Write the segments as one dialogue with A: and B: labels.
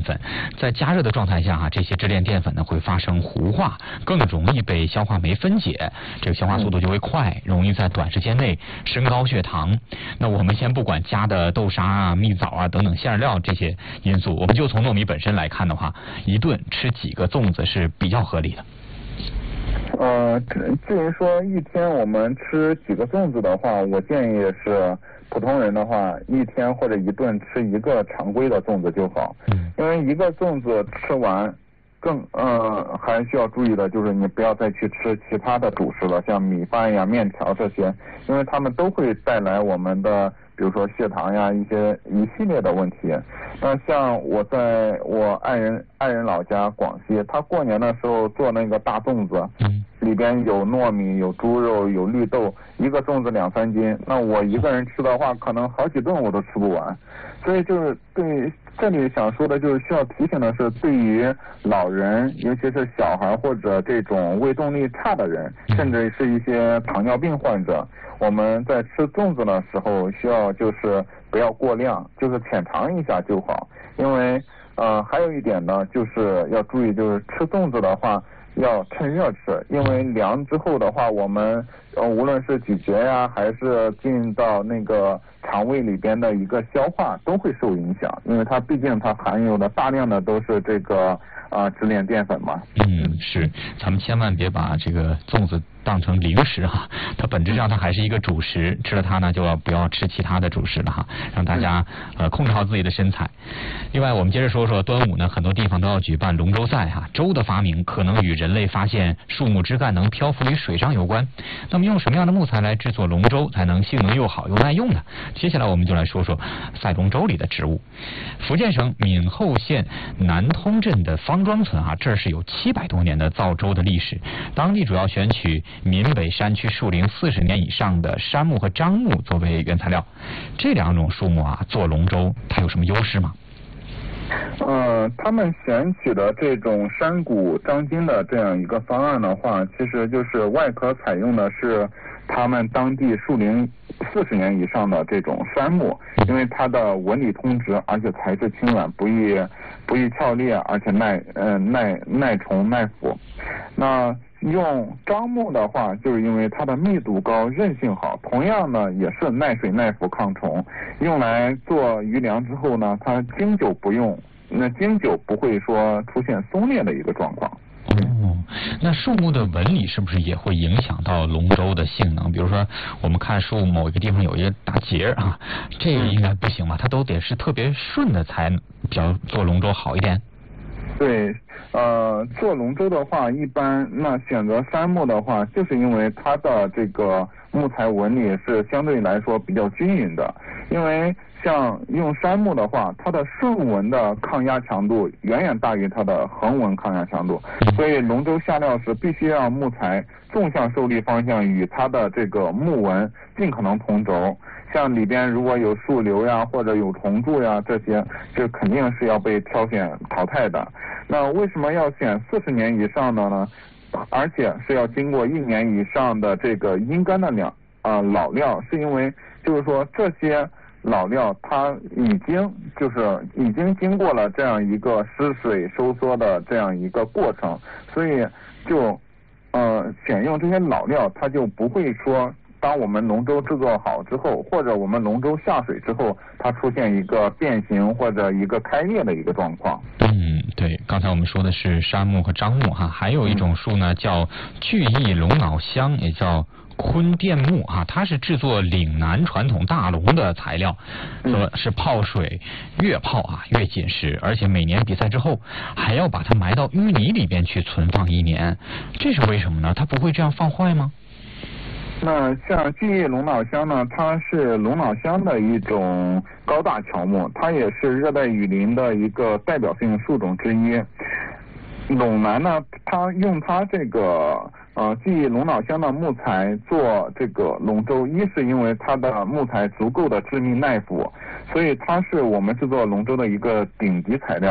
A: 粉，在加热的状态下这些支链淀粉呢会发生糊化，更容易被消化酶分解，这个消化速度就会快，容易在短时间内升高血糖。那我们先不管加的豆沙蜜枣等等馅料这些因素，我们就从糯米本身来看的话，一顿吃几个粽子是比较合理的。
B: 至于说一天我们吃几个粽子的话，我建议是普通人的话，一天或者一顿吃一个常规的粽子就好。因为一个粽子吃完，还需要注意的就是你不要再去吃其他的主食了，像米饭呀、面条这些，因为它们都会带来我们的比如说血糖呀一系列的问题。那像我在我爱人老家广西，他过年的时候做那个大粽子，里边有糯米、有猪肉、有绿豆，一个粽子2-3斤，那我一个人吃的话，可能好几顿我都吃不完。所以就是对这里想说的就是需要提醒的是，对于老人，尤其是小孩或者这种胃动力差的人，甚至是一些糖尿病患者，我们在吃粽子的时候需要就是不要过量，就是浅尝一下就好。因为还有一点呢，就是要注意，就是吃粽子的话要趁热吃，因为凉之后的话，我们无论是咀嚼呀，还是进到那个肠胃里边的一个消化都会受影响，因为它毕竟它含有的大量的都是这个支链淀粉嘛。
A: 是，咱们千万别把这个粽子当成零食它本质上它还是一个主食，吃了它呢就不要吃其他的主食了让大家控制好自己的身材。另外我们接着说说端午呢，很多地方都要举办龙舟赛舟的发明可能与人类发现树木枝干能漂浮于水上有关。那么用什么样的木材来制作龙舟才能性能又好又耐用呢？接下来我们就来说说赛龙舟里的植物。福建省闽后县南通镇的方庄村这儿是有700多年的造舟的历史，当地主要选取闽北山区树龄40年以上的杉木和樟木作为原材料。这2种树木做龙舟它有什么优势吗？
B: 他们选取的这种山谷张筋的这样一个方案的话，其实就是外壳采用的是他们当地树龄40年以上的这种杉木，因为它的纹理通直，而且材质轻软，不易翘裂，而且耐虫耐腐。那用樟木的话，就是因为它的密度高，韧性好，同样呢也是耐水耐腐抗虫，用来做鱼梁之后呢，它经久不用，那经久不会说出现松裂的一个状况。
A: 那树木的纹理是不是也会影响到龙舟的性能？比如说我们看树某一个地方有一个大节这个应该不行吧？它都得是特别顺的才比较做龙舟好一点。
B: 对，做龙舟的话，一般那选择杉木的话，就是因为它的这个木材纹理是相对来说比较均匀的。因为像用杉木的话，它的顺纹的抗压强度远远大于它的横纹抗压强度，所以龙舟下料时必须让木材纵向受力方向与它的这个木纹尽可能同轴。像里边如果有树瘤呀，或者有虫蛀呀，这些这肯定是要被挑选淘汰的。那为什么要选40年以上的呢？而且是要经过1年以上的这个阴干的老料，是因为就是说这些老料它已经经过了这样一个湿水收缩的这样一个过程，所以就选用这些老料，它就不会说当我们龙舟制作好之后，或者我们龙舟下水之后，它出现一个变形或者一个开裂的一个状况。
A: 对，刚才我们说的是杉木和樟木还有一种树呢叫巨翼龙脑香，也叫昆甸木它是制作岭南传统大龙的材料，说是泡水越泡越紧实，而且每年比赛之后还要把它埋到淤泥里边去存放1年，这是为什么呢？它不会这样放坏吗？
B: 那像巨翼龙脑香呢，它是龙脑香的一种高大乔木，它也是热带雨林的一个代表性树种之一。陇南呢，它用它这个巨翼龙脑香的木材做这个龙舟，一是因为它的木材足够的致密耐腐，所以它是我们制作龙舟的一个顶级材料。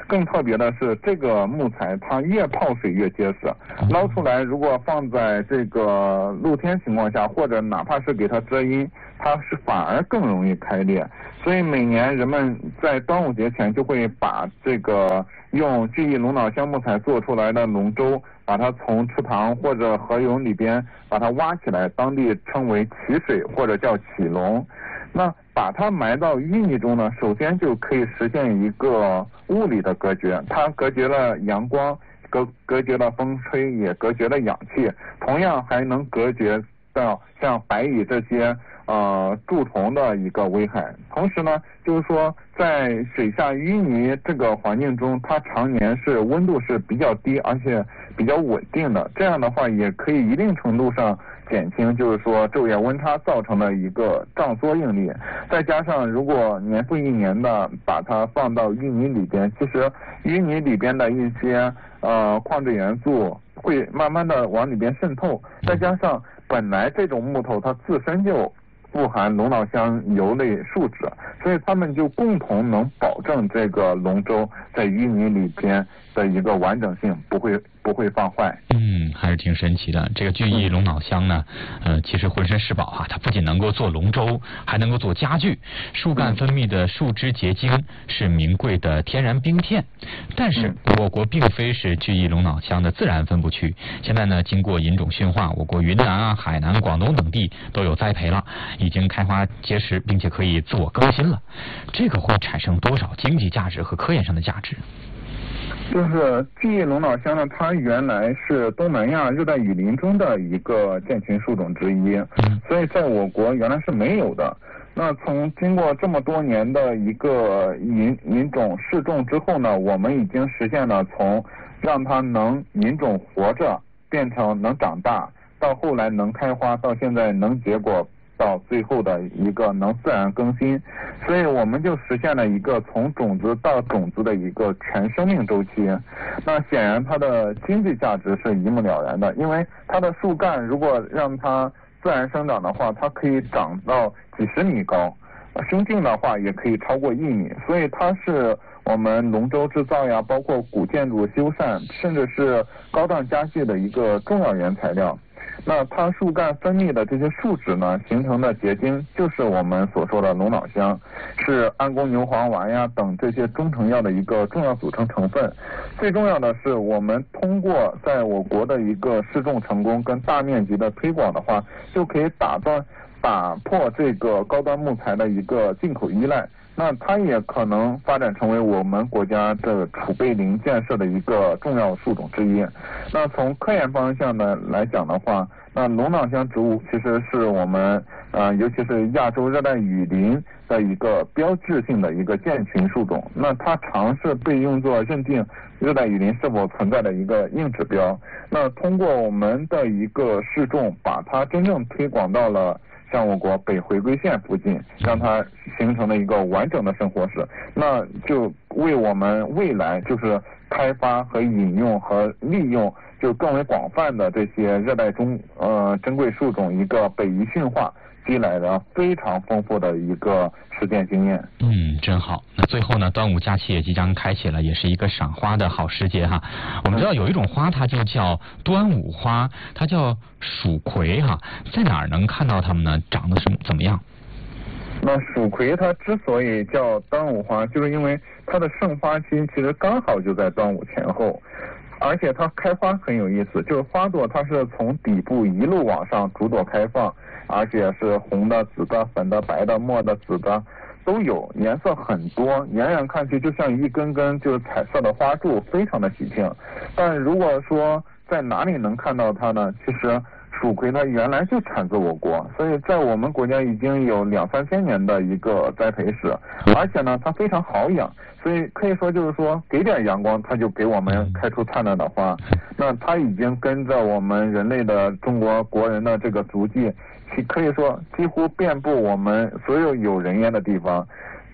B: 更特别的是，这个木材它越泡水越结实，捞出来如果放在这个露天情况下，或者哪怕是给它遮阴，它是反而更容易开裂。所以每年人们在端午节前就会把这个用聚义龙脑香木材做出来的龙舟，把它从池塘或者河涌里边把它挖起来，当地称为起水或者叫起龙。那把它埋到淤泥中呢，首先就可以实现一个物理的隔绝，它隔绝了阳光，隔绝了风吹，也隔绝了氧气，同样还能隔绝到像白蚁这些蛀虫的一个危害。同时呢，就是说在水下淤泥这个环境中，它常年是温度是比较低，而且比较稳定的，这样的话也可以一定程度上减轻就是说昼夜温差造成的一个胀缩应力。再加上如果年复一年的把它放到淤泥里边，其实淤泥里边的一些矿质元素会慢慢的往里边渗透，再加上本来这种木头它自身就富含龙脑香油类树脂，所以它们就共同能保证这个龙舟在淤泥里边的一个完整性，不会放坏。
A: 还是挺神奇的。这个聚义龙脑香呢，其实浑身是宝啊！它不仅能够做龙舟，还能够做家具。树干分泌的树脂结晶是名贵的天然冰片。但是我国并非是聚义龙脑香的自然分布区，现在呢，经过引种驯化，我国云南海南、广东等地都有栽培了，已经开花结实，并且可以自我更新了。这个会产生多少经济价值和科研上的价值？
B: 就是聚义龙脑香呢，它原来是东南亚热带雨林中的一个建群树种之一，所以在我国原来是没有的。那从经过这么多年的一个引种试种之后呢，我们已经实现了从让它能引种活着变成能长大，到后来能开花，到现在能结果，到最后的一个能自然更新，所以我们就实现了一个从种子到种子的一个全生命周期。那显然它的经济价值是一目了然的，因为它的树干如果让它自然生长的话，它可以长到几十米高，生茎的话也可以超过1米，所以它是我们龙舟制造呀，包括古建筑修缮，甚至是高档家具的一个重要原材料。那它树干分泌的这些树脂呢，形成的结晶就是我们所说的龙脑香，是安宫牛黄丸呀等这些中成药的一个重要组成成分。最重要的是，我们通过在我国的一个试种成功跟大面积的推广的话，就可以打破这个高端木材的一个进口依赖。那它也可能发展成为我们国家的储备林建设的一个重要树种之一。那从科研方向呢来讲的话，那龙脑香植物其实是我们尤其是亚洲热带雨林的一个标志性的一个建群树种。那它常是被用作认定热带雨林是否存在的一个硬指标。那通过我们的一个试种，把它真正推广到了像我国北回归线附近，让它形成了一个完整的生活史，那就为我们未来就是开发和引用和利用就更为广泛的这些热带珍贵树种一个北移驯化积累了非常丰富的一个实践经验。
A: 真好。那最后呢，端午假期也即将开启了，也是一个赏花的好时节哈。我们知道有一种花，它就叫端午花，它叫蜀葵哈，在哪儿能看到它们呢？长得是怎么样？
B: 那蜀葵它之所以叫端午花，就是因为它的盛发期其实刚好就在端午前后。而且它开花很有意思，就是花朵它是从底部一路往上逐朵开放，而且是红的、紫的、粉的、白的、墨的、紫的都有，颜色很多，远远看去就像一根根就是彩色的花柱，非常的喜庆。但如果说在哪里能看到它呢？其实蜀葵它原来就产自我国，所以在我们国家已经有2-3千年的一个栽培史，而且呢它非常好养，所以可以说就是说给点阳光它就给我们开出灿烂的花。那它已经跟着我们人类的中国国人的这个足迹，可以说几乎遍布我们所有有人烟的地方。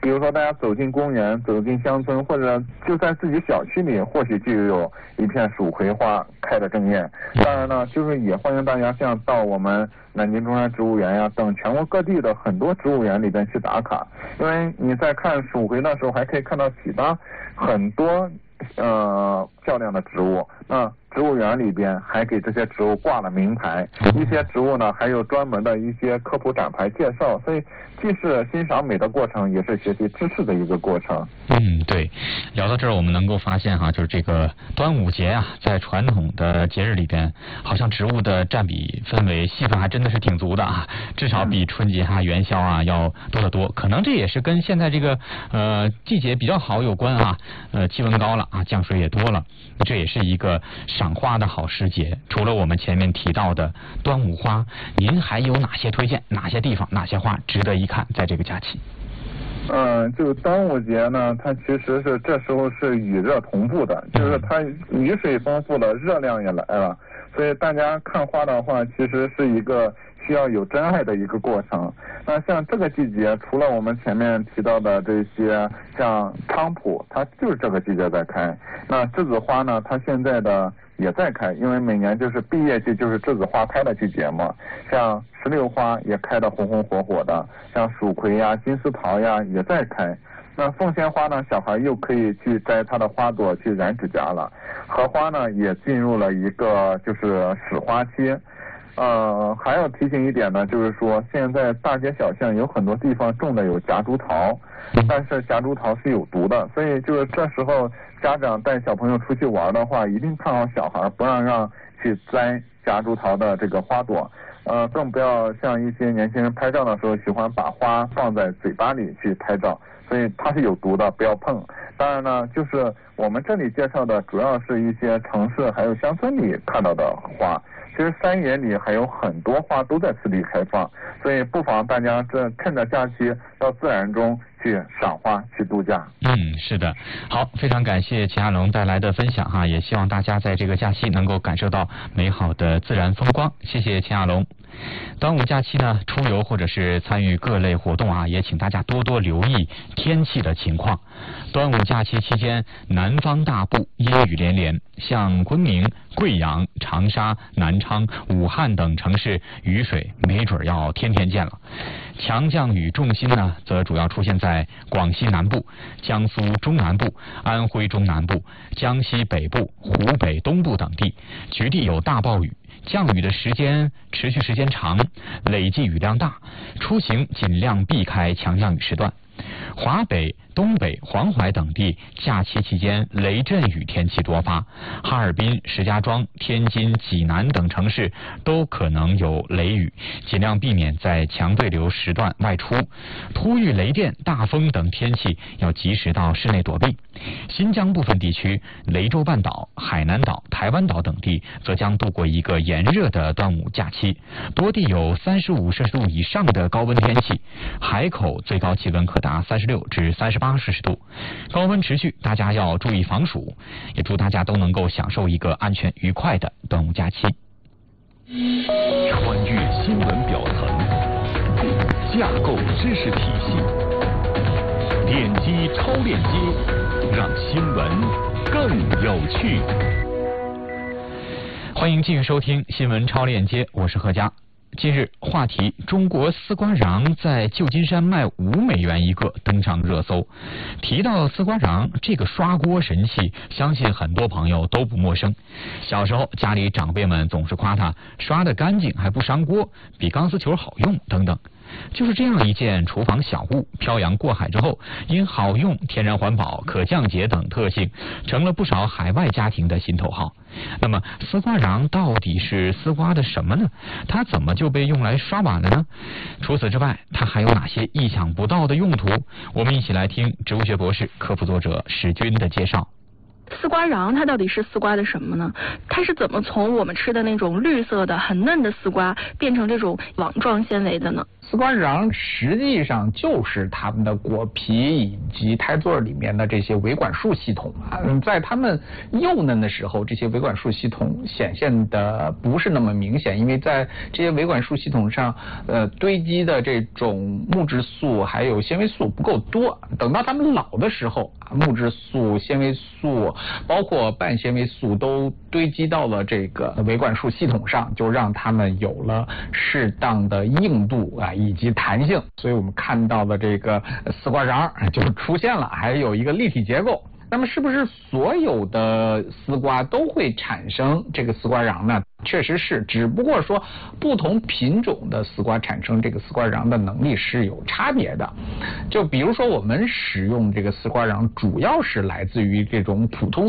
B: 比如说大家走进公园、走进乡村，或者就在自己小区里，或许就有一片蜀葵花开得正艳。当然呢，就是也欢迎大家像到我们南京中山植物园呀等全国各地的很多植物园里边去打卡，因为你在看蜀葵的时候，还可以看到其他很多漂亮的植物。那植物园里边还给这些植物挂了名牌，一些植物呢还有专门的一些科普展牌介绍，所以既是欣赏美的过程，也是学习知识的一个过程。
A: 对，聊到这儿我们能够发现哈，就是这个端午节啊，在传统的节日里边，好像植物的占比氛围戏份还真的是挺足的啊，至少比春节啊、元宵啊要多得多。可能这也是跟现在这个季节比较好有关啊，气温高了啊，降水也多了，这也是一个赏花的好时节。除了我们前面提到的端午花，您还有哪些推荐？哪些地方、哪些花值得一看？在这个假期？
B: 就端午节呢，它其实是这时候是雨热同步的，就是它雨水丰富了，热量也来了，所以大家看花的话，其实是一个需要有真爱的一个过程。那像这个季节，除了我们前面提到的这些，像菖蒲，它就是这个季节在开。那栀子花呢，它现在的也在开，因为每年就是毕业季，就是栀子花开的季节嘛。像石榴花也开得红红火火的，像蜀葵呀、金丝桃呀也在开。那凤仙花呢，小孩又可以去摘它的花朵去染指甲了。荷花呢，也进入了一个就是始花期。还要提醒一点呢，就是说现在大街小巷有很多地方种的有夹竹桃，但是夹竹桃是有毒的，所以就是这时候家长带小朋友出去玩的话，一定看好小孩，不让去摘夹竹桃的这个花朵。更不要像一些年轻人拍照的时候喜欢把花放在嘴巴里去拍照，所以它是有毒的，不要碰。当然呢，就是我们这里介绍的主要是一些城市还有乡村里看到的花，其实山野里还有很多花都在此地开放，所以不妨大家趁着假期到自然中去赏花去度假。
A: 是的，好，非常感谢秦亚龙带来的分享哈，也希望大家在这个假期能够感受到美好的自然风光。谢谢秦亚龙。端午假期呢，出游或者是参与各类活动啊，也请大家多多留意天气的情况。端午假期期间，南方大部阴雨连连，像昆明、贵阳、长沙、南昌、武汉等城市，雨水没准要天天见了。强降雨重心呢，则主要出现在广西南部、江苏中南部、安徽中南部、江西北部、湖北东部等地，局地有大暴雨。降雨的持续时间长，累计雨量大，出行尽量避开强降雨时段。华北、东北、黄淮等地假期期间雷阵雨天气多发，哈尔滨、石家庄、天津、济南等城市都可能有雷雨，尽量避免在强对流时段外出。突遇雷电、大风等天气要及时到室内躲避。新疆部分地区、雷州半岛、海南岛、台湾岛等地则将度过一个炎热的端午假期，多地有35摄氏度以上的高温天气，海口最高气温可达36至38摄氏度，高温持续，大家要注意防暑。也祝大家都能够享受一个安全愉快的端午假期。
C: 穿越新闻表层，架构知识体系，点击超链接，让新闻更有趣。
A: 欢迎继续收听新闻超链接，我是何佳。近日，话题中国丝瓜瓤在旧金山卖5美元一个登上热搜。提到丝瓜瓤这个刷锅神器，相信很多朋友都不陌生。小时候家里长辈们总是夸它刷得干净还不伤锅，比钢丝球好用等等。就是这样一件厨房小物，漂洋过海之后，因好用、天然环保、可降解等特性，成了不少海外家庭的心头好。那么丝瓜瓤到底是丝瓜的什么呢？它怎么就被用来刷碗了呢？除此之外，它还有哪些意想不到的用途？我们一起来听植物学博士、科普作者史军的介绍。
D: 丝瓜瓤它到底是丝瓜的什么呢？它是怎么从我们吃的那种绿色的很嫩的丝瓜变成这种网状纤维的呢？
E: 丝瓜瓤实际上就是它们的果皮以及胎座里面的这些维管束系统啊。在它们幼嫩的时候，这些维管束系统显现的不是那么明显，因为在这些维管束系统上堆积的这种木质素还有纤维素不够多。等到它们老的时候，木质素、纤维素包括半纤维素都堆积到了这个维管束系统上，就让它们有了适当的硬度啊以及弹性，所以我们看到的这个丝瓜瓤就出现了，还有一个立体结构。那么是不是所有的丝瓜都会产生这个丝瓜瓤呢？确实是，只不过说不同品种的丝瓜产生这个丝瓜瓤的能力是有差别的。就比如说我们使用这个丝瓜瓤主要是来自于这种普通